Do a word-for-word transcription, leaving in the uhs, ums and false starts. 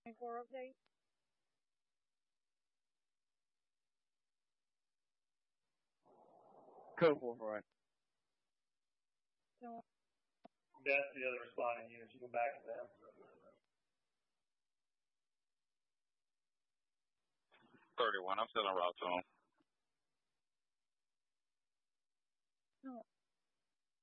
twenty-four update. Code four four. So, That's the other responding units. You go back to them. thirty-one. I'm still en route to him. no.